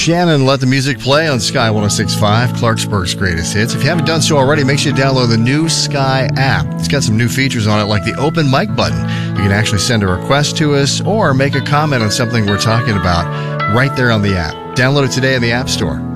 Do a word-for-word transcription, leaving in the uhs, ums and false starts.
Shannon, let the music play on Sky one oh six point five, Clarksburg's greatest hits. If you haven't done so already, make sure you download the new Sky app. It's got some new features on it, like the open mic button. You can actually send a request to us or make a comment on something we're talking about right there on the app. Download it today in the App Store.